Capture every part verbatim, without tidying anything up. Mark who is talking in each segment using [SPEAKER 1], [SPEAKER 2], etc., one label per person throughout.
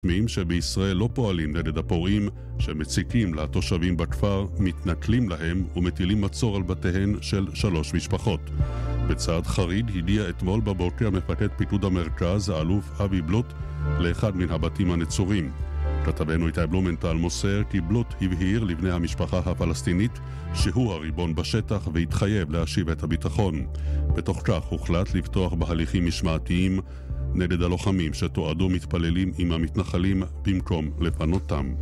[SPEAKER 1] מים שבישראל לא פועלים נגד הפורעים שמציקים לתושבים בכפר, מתנכלים להם ומטילים מצור על בתיהן של שלוש משפחות. בצעד חריד הגיע אתמול בבוקר מפקד פיקוד המרכז, האלוף אבי בלוט, לאחד מן הבתים הנצורים. כתבנו איתי בלומנטל מוסר כי בלוט הבהיר לבני המשפחה הפלסטינית שהוא הריבון בשטח והתחייב להשיב את הביטחון. בתוך כך הוחלט לפתוח בהליכים משמעתיים נגד הלוחמים שתועדו מתפללים עם המתנחלים במקום לפנותם.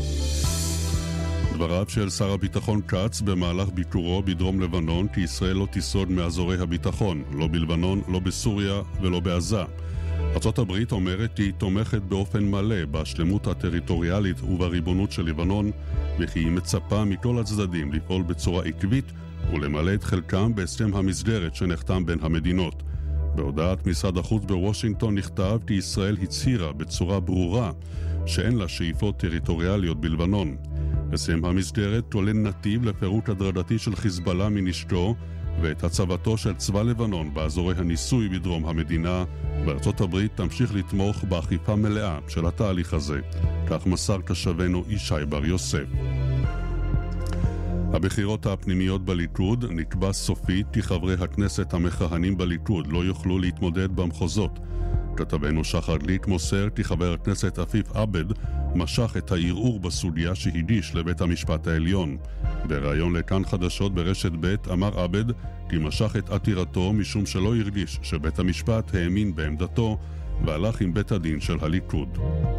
[SPEAKER 1] דבריו של שר הביטחון קץ במהלך ביקורו בדרום לבנון כי ישראל לא תיסוג מאזורי הביטחון, לא בלבנון, לא בסוריה ולא בעזה. ארצות הברית אומרת כי היא תומכת באופן מלא בשלמות הטריטוריאלית ובריבונות של לבנון, וכי היא מצפה מכל הצדדים לפעול בצורה עקבית ולמלא את חלקם בהסכם המסגרת שנחתם בין המדינות. בהודעת משרד החוץ בוושינגטון נכתב כי ישראל הצהירה בצורה ברורה שאין לה שאיפות טריטוריאליות בלבנון. הסכם המסגרת כולל נתיב לפירוק הדרגתי של חיזבאללה מנשקו ואת הצבתו של צבא לבנון באזורי הניסוי בדרום המדינה, וארצות הברית תמשיך לתמוך באכיפה מלאה של התהליך הזה. כך מסר כשבנו ישי בר יוסף. הבחירות הפנימיות בליכוד נקבע סופית כי חברי הכנסת המכהנים בליכוד לא יוכלו להתמודד במחוזות. כתבנו שחר גליק מוסר כי חבר הכנסת עפיף עבד משך את הערעור בסוגיה שהגיש לבית המשפט העליון. בראיון לכאן חדשות ברשת ב' אמר עבד כי משך את עתירתו משום שלא הרגיש שבית המשפט האמין בעמדתו והלך עם בית הדין של הליכוד.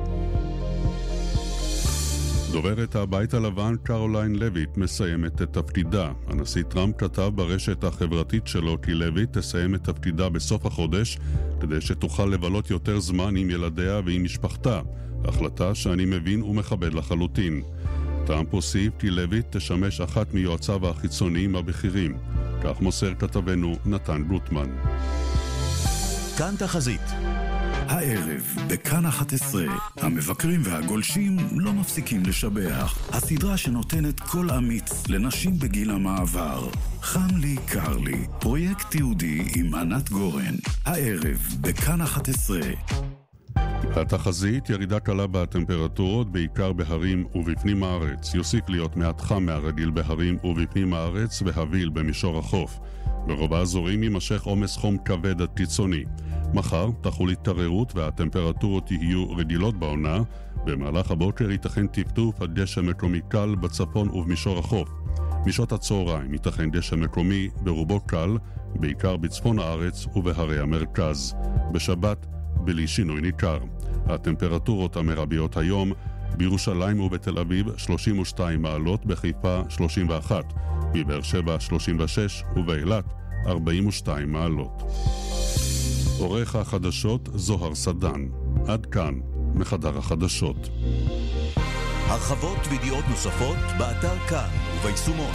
[SPEAKER 1] דוברת הבית הלבן קרוליין לויט מסיימת את תפקידה. הנשיא טראמפ כתב ברשת החברתית שלו כי לויט תסיים את תפקידה בסוף החודש כדי שתוכל לבלות יותר זמן עם ילדיה ועם משפחתה, החלטה שאני מבין ומכבד לחלוטין. טראמפ הוסיף כי לויט תשמש אחת מיועציו החיצוניים הבכירים. כך מוסר כתבנו נתן גוטמן.
[SPEAKER 2] כאן תחזית.
[SPEAKER 3] הערב בכאן אחת עשרה, המבקרים והגולשים לא מפסיקים לשבח. הסדרה שנותנת קול אמיץ לנשים בגיל המעבר. חם לי, קר לי, פרויקט יהודי עם ענת גורן. הערב בכאן אחת עשרה.
[SPEAKER 1] התחזית, ירידה קלה בטמפרטורות, בעיקר בהרים ובפנים הארץ. יוסיף להיות מעט חם מהרגיל בהרים ובפנים הארץ והביל במישור החוף. ברוב האזורים יימשך עומס חום כבד עד קיצוני. מחר תחול התערערות והטמפרטורות יהיו רגילות בעונה. במהלך הבוקר ייתכן טפטוף עד גשם מקומי קל בצפון ובמישור החוף. משעות הצהריים ייתכן גשם מקומי ברובו קל, בעיקר בצפון הארץ ובהרי המרכז. בשבת בלי שינוי ניכר. הטמפרטורות המרביות היום בירושלים ובתל אביב שלושים ושתיים מעלות, בחיפה שלושים ואחת, בבאר שבע שלושים ושש ובאילת ארבעים ושתיים מעלות. עורך החדשות זוהר סדן. עד כאן מחדר החדשות.
[SPEAKER 2] הרחבות וידיעות נוספות באתר כאן וביישומון.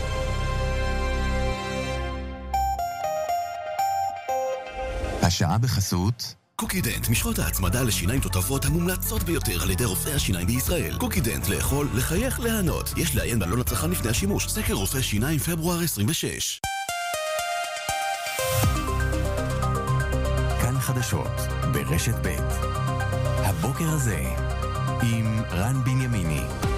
[SPEAKER 4] השעה בחסות
[SPEAKER 5] קוקידנט, משחות ההצמדה לשיניים תותבות המומלצות ביותר על ידי רופאי השיניים בישראל. קוקידנט, לאכול, לחייך, להנות. יש לעיין בעלון הצרכן לפני השימוש. סקר רופאי שיניים פברואר עשרים ושש.
[SPEAKER 4] כאן חדשות ברשת ב' הבוקר הזה עם רן בנימיני.